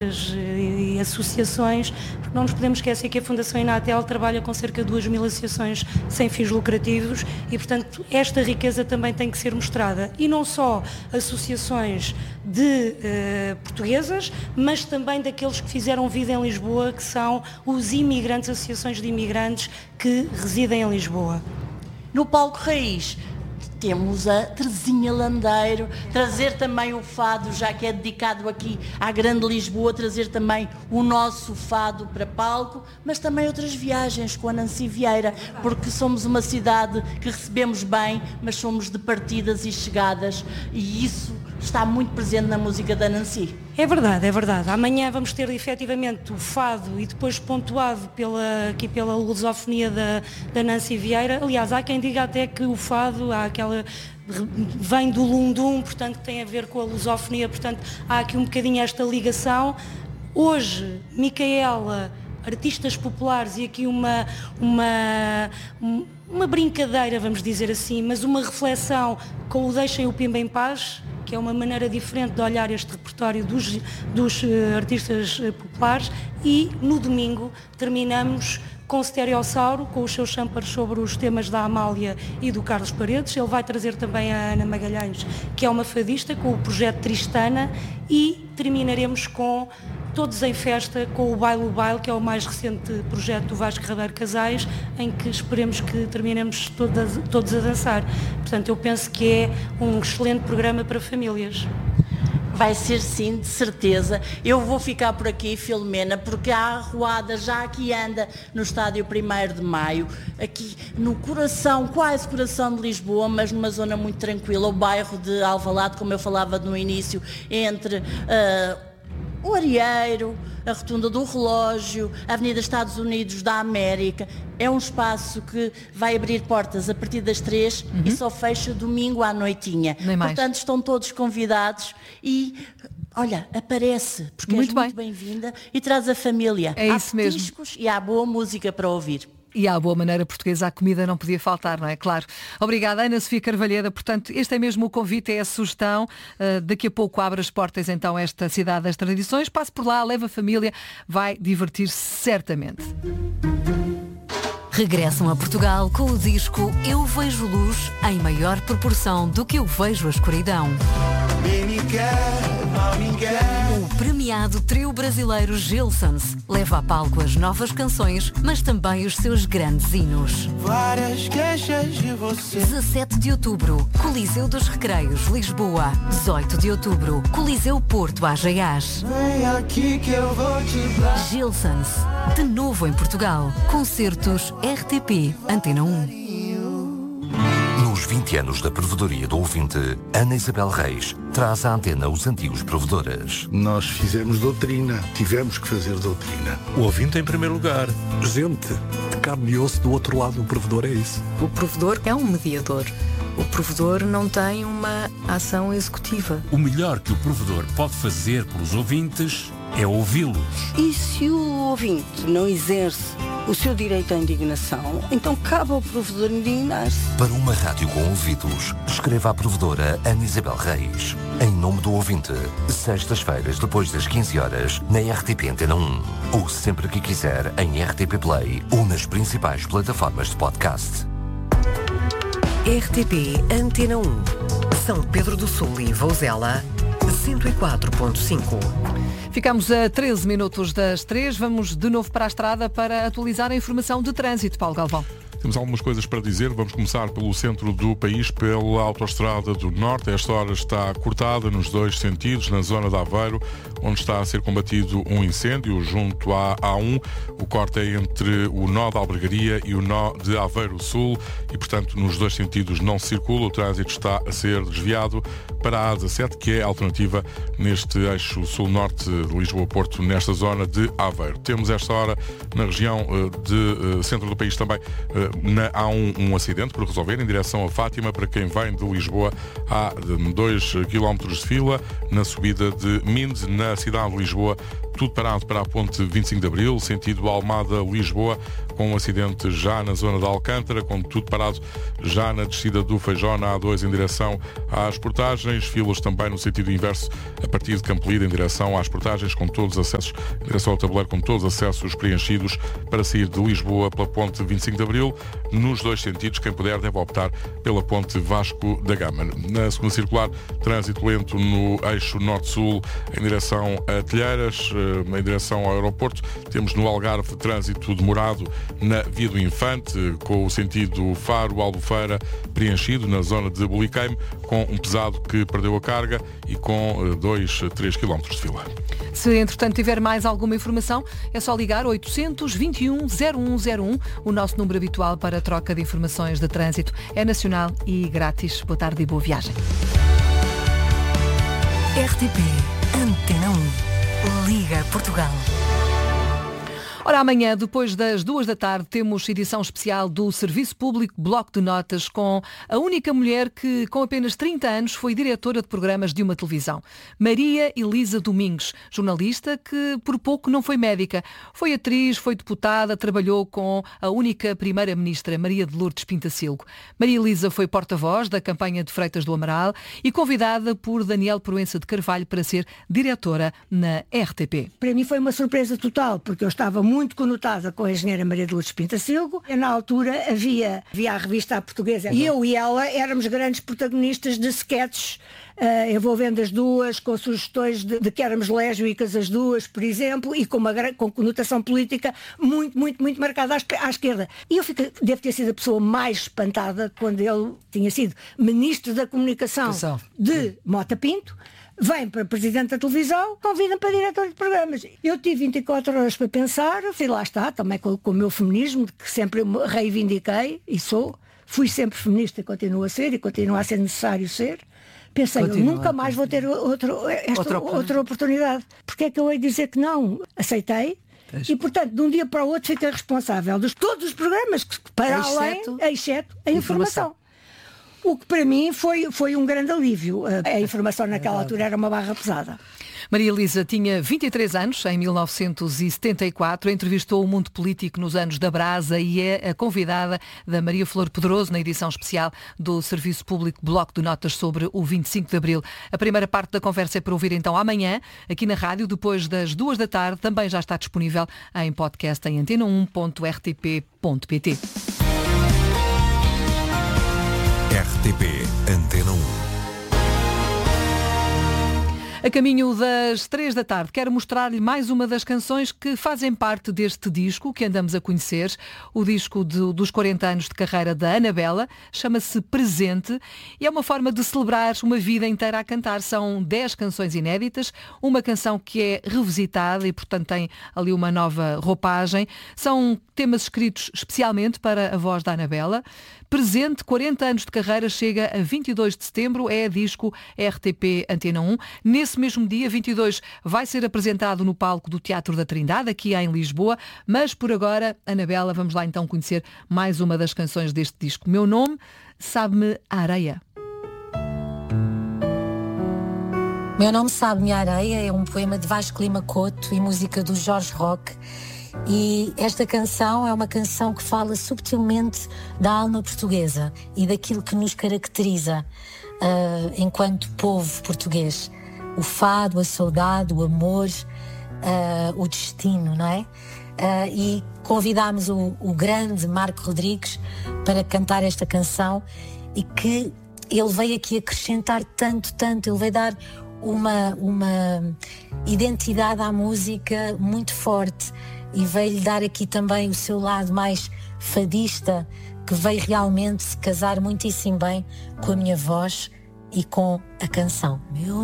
empresas e associações, porque não nos podemos esquecer que a Fundação Inatel trabalha com cerca de 2.000 associações sem fins lucrativos e, portanto, esta riqueza também tem que ser mostrada. E não só associações de portuguesas, mas também daqueles que fizeram vida em Lisboa, que são os imigrantes, associações de imigrantes que residem em Lisboa. No palco raiz temos a Terezinha Landeiro, trazer também o fado, já que é dedicado aqui à Grande Lisboa, trazer também o nosso fado para palco, mas também outras viagens com a Nancy Vieira, porque somos uma cidade que recebemos bem, mas somos de partidas e chegadas, e isso está muito presente na música da Nancy. É verdade, é verdade. Amanhã vamos ter efetivamente o fado e depois pontuado pela lusofonia da Nancy Vieira. Aliás, há quem diga até que o fado, vem do lundum, portanto tem a ver com a lusofonia, portanto há aqui um bocadinho esta ligação. Hoje, Micaela, artistas populares e aqui uma brincadeira, vamos dizer assim, mas uma reflexão com o Deixem o Pimba em Paz, que é uma maneira diferente de olhar este repertório dos artistas populares, e no domingo terminamos com Stereossauro, com os seus champers sobre os temas da Amália e do Carlos Paredes. Ele vai trazer também a Ana Magalhães, que é uma fadista, com o projeto Tristana, e terminaremos com Todos em Festa, com o Baile, que é o mais recente projeto do Vasco Rabeiro Casais, em que esperemos que terminemos todos a dançar. Portanto, eu penso que é um excelente programa para famílias. Vai ser sim, de certeza. Eu vou ficar por aqui, Filomena, porque a arruada já aqui anda no estádio 1º de Maio, aqui no coração, quase coração de Lisboa, mas numa zona muito tranquila, o bairro de Alvalade, como eu falava no início, entre o Arieiro, a Rotunda do Relógio, a Avenida Estados Unidos da América. É um espaço que vai abrir portas a partir das 3 e só fecha domingo à noitinha. Portanto, estão todos convidados e, olha, aparece, porque és muito bem-vinda e traz a família. É isso mesmo. Há petiscos e há boa música para ouvir. E à boa maneira portuguesa, a comida não podia faltar, não é? Claro. Obrigada, Ana Sofia Carvalheira. Portanto, este é mesmo o convite, é a sugestão. Daqui a pouco abre as portas, então, esta cidade das tradições. Passe por lá, leva a família, vai divertir-se certamente. Regressam a Portugal com o disco Eu Vejo Luz em maior proporção do que eu vejo a escuridão. O premiado trio brasileiro Gilsons leva a palco as novas canções, mas também os seus grandes hinos. Várias queixas de você. 17 de outubro, Coliseu dos Recreios, Lisboa. 18 de outubro, Coliseu Porto, AGAs. Vem aqui que eu vou te dar. Gilsons, de novo em Portugal. Concertos RTP, Antena 1. Nos 20 anos da provedoria do ouvinte, Ana Isabel Reis traz à antena os antigos provedores. Nós fizemos doutrina, tivemos que fazer doutrina. O ouvinte em primeiro lugar. Gente de carne e osso do outro lado do provedor, é isso. O provedor é um mediador. O provedor não tem uma ação executiva. O melhor que o provedor pode fazer pelos ouvintes é ouvi-los. E se o ouvinte não exerce o seu direito à indignação, então cabe ao provedor indignar-se. Para uma rádio com ouvidos, escreva à provedora Ana Isabel Reis. Em nome do ouvinte, sextas-feiras depois das 15 horas, na RTP Antena 1. Ou sempre que quiser, em RTP Play ou nas principais plataformas de podcast. RTP Antena 1. São Pedro do Sul e Vouzela, 104.5. Ficamos a 13 minutos das 3. Vamos de novo para a estrada para atualizar a informação de trânsito. Paulo Galvão. Temos algumas coisas para dizer. Vamos começar pelo centro do país, pela Autoestrada do Norte. A esta hora está cortada nos dois sentidos, na zona de Aveiro, onde está a ser combatido um incêndio junto à A1. O corte é entre o nó da Albergaria e o nó de Aveiro Sul e, portanto, nos dois sentidos não se circula. O trânsito está a ser desviado para a A17, que é a alternativa neste eixo sul-norte de Lisboa-Porto, nesta zona de Aveiro. Temos esta hora na região de centro do país também há um acidente por resolver em direção a Fátima. Para quem vem de Lisboa, há 2 km de fila na subida de Mindes, na cidade de Lisboa. tudo parado para a ponte 25 de Abril, sentido Almada-Lisboa, com um acidente já na zona de Alcântara, com tudo parado já na descida do Feijó, na A2 em direção às Portagens, filas também no sentido inverso a partir de Campolide em direção às Portagens, com todos os acessos, em direção ao tabuleiro, com todos os acessos preenchidos para sair de Lisboa pela ponte 25 de Abril. Nos dois sentidos, quem puder deve optar pela ponte Vasco da Gama. Na segunda circular, trânsito lento no eixo norte-sul em direção a Telheiras, em direção ao aeroporto. Temos no Algarve trânsito demorado na Via do Infante, com o sentido Faro-Albufeira preenchido na zona de Buliqueime, com um pesado que perdeu a carga e com 2-3 km de fila. Se, entretanto, tiver mais alguma informação, é só ligar 821-0101, o nosso número habitual para a troca de informações de trânsito. É nacional e grátis. Boa tarde e boa viagem. RTP Antena 1. Liga Portugal. Ora, amanhã, depois das 14h, temos edição especial do Serviço Público Bloco de Notas com a única mulher que, com apenas 30 anos, foi diretora de programas de uma televisão. Maria Elisa Domingues, jornalista que por pouco não foi médica. Foi atriz, foi deputada, trabalhou com a única primeira-ministra, Maria de Lourdes Pintacilgo. Maria Elisa foi porta-voz da campanha de Freitas do Amaral e convidada por Daniel Proença de Carvalho para ser diretora na RTP. Para mim foi uma surpresa total, porque eu estava muito conotada com a engenheira Maria de Lourdes Pintacilgo. Na altura havia a revista A Portuguesa e eu e ela éramos grandes protagonistas de sketches envolvendo as duas, com sugestões de que éramos lésbicas as duas, por exemplo, e com conotação política muito marcada à esquerda. E eu devo ter sido a pessoa mais espantada quando ele tinha sido Ministro da Comunicação de Mota Pinto, vem para Presidente da Televisão, convida-me para diretor de programas. Eu tive 24 horas para pensar, e lá está, também com o meu feminismo, que sempre reivindiquei, e fui sempre feminista e continuo a ser, e continua a ser necessário ser. Pensei, eu nunca mais vou ter outra oportunidade. Porque é que eu hei de dizer que não? Aceitei. E, portanto, de um dia para o outro fiquei responsável de todos os programas, exceto a informação. O que para mim foi um grande alívio. A informação naquela altura era uma barra pesada. Maria Elisa tinha 23 anos, em 1974, entrevistou o mundo político nos anos da Brasa e é a convidada da Maria Flor Pedroso na edição especial do Serviço Público Bloco de Notas sobre o 25 de Abril. A primeira parte da conversa é para ouvir então amanhã, aqui na rádio, depois das 14h, também já está disponível em podcast em antena1.rtp.pt. RTP Antena 1. A caminho das 15h, quero mostrar-lhe mais uma das canções que fazem parte deste disco que andamos a conhecer, o disco dos 40 anos de carreira da Anabela, chama-se Presente e é uma forma de celebrar uma vida inteira a cantar. São 10 canções inéditas, uma canção que é revisitada e, portanto, tem ali uma nova roupagem. São temas escritos especialmente para a voz da Anabela. Presente, 40 anos de carreira, chega a 22 de setembro, é disco RTP Antena 1. Nesse mesmo dia, 22, vai ser apresentado no palco do Teatro da Trindade, aqui em Lisboa. Mas por agora, Anabela, vamos lá então conhecer mais uma das canções deste disco. Meu nome, sabe-me a areia. Meu nome, sabe-me a areia, é um poema de Vasco Lima Couto e música do Jorge Roque. E esta canção é uma canção que fala subtilmente da alma portuguesa e daquilo que nos caracteriza enquanto povo português. O fado, a saudade, o amor, o destino, não é? E convidámos o grande Marco Rodrigues para cantar esta canção e que ele veio aqui acrescentar tanto, ele veio dar uma identidade à música muito forte. E veio-lhe dar aqui também o seu lado mais fadista, que veio realmente se casar muitíssimo bem com a minha voz e com a canção.